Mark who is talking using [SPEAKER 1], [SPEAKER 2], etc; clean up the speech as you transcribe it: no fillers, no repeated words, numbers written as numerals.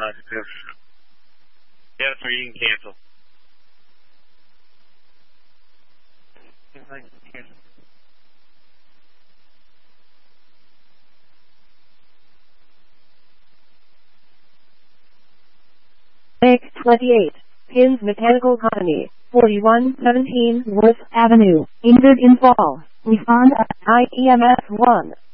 [SPEAKER 1] Yes, sir, you can cancel.
[SPEAKER 2] X28, Pins Mechanical Company, 4117 Worth Avenue, injured in fall. Respond at IEMS 1.